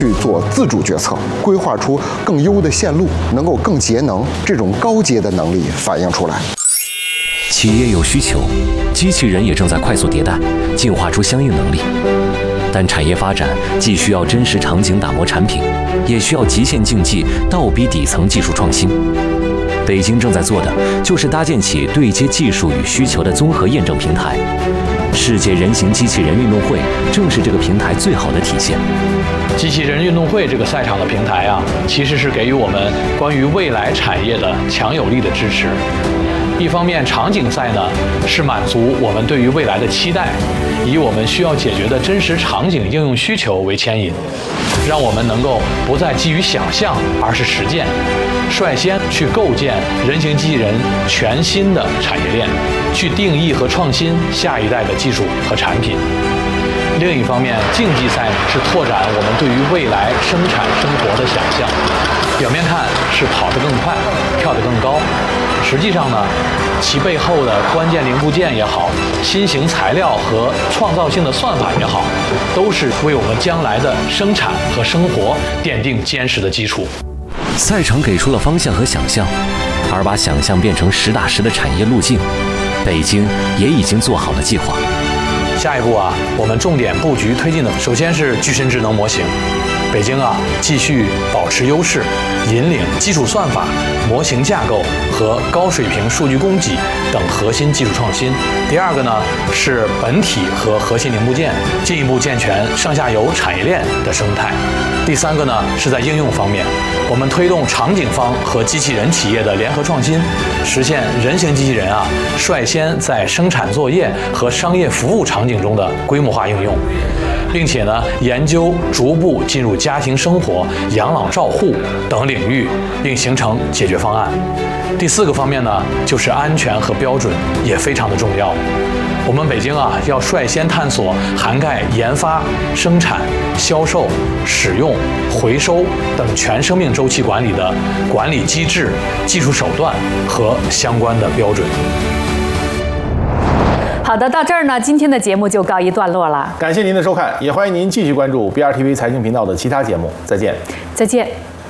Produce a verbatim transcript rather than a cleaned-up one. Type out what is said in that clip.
去做自主决策，规划出更优的线路，能够更节能，这种高阶的能力反映出来。 企业有需求，机器人也正在快速迭代，进化出相应能力。但产业发展既需要真实场景打磨产品，也需要极限竞技倒逼底层技术创新。北京正在做的就是搭建起对接技术与需求的综合验证平台。世界人形机器人运动会正是这个平台最好的体现。 机器人运动会这个赛场的平台啊，其实是给予我们关于未来产业的强有力的支持。一方面，场景赛呢是满足我们对于未来的期待，以我们需要解决的真实场景应用需求为牵引，让我们能够不再基于想象，而是实践，率先去构建人形机器人全新的产业链，去定义和创新下一代的技术和产品。另一方面，竞技赛呢是拓展我们对于未来生产生活的想象。表面看是跑得更快，跳得更高，实际上呢，其背后的关键零部件也好，新型材料和创造性的算法也好，都是为我们将来的生产和生活奠定坚实的基础。 赛场给出了方向和想象，而把想象变成实打实的产业路径，北京也已经做好了计划。 下一步啊，我们重点布局推进的，首先是具身智能模型。北京啊，继续保持优势，引领基础算法、模型架构和高水平数据供给等核心技术创新。第二个呢，是本体和核心零部件，进一步健全上下游产业链的生态。第三个呢，是在应用方面，我们推动场景方和机器人企业的联合创新，实现人形机器人啊率先在生产作业和商业服务场景中的规模化应用。并且呢，研究逐步进入家庭生活、养老照护等领域，并形成解决方案。第四个方面呢，就是安全和标准也非常的重要。我们北京啊，要率先探索涵盖研发、生产、销售、使用、回收等全生命周期管理的管理机制、技术手段和相关的标准。 好的，到这儿呢，今天的节目就告一段落了。 感谢您的收看，也欢迎您继续关注 B R T V 财经频道的其他节目。再见， 再见。